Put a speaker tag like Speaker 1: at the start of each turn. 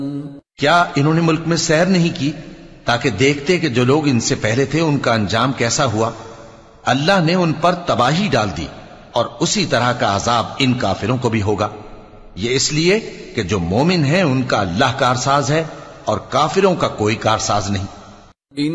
Speaker 1: क्या इन्होंने मुल्क में सैर नहीं की ताकि देखते कि जो लोग इनसे पहले थे उनका अंजाम कैसा हुआ? अल्लाह ने उन पर तबाही डाल दी और उसी तरह का अजाब इन काफिरों को भी होगा। ये इसलिए कि जो मोमिन है उनका अल्लाह कारसाज है और काफिरों का कोई कारसाज नहीं।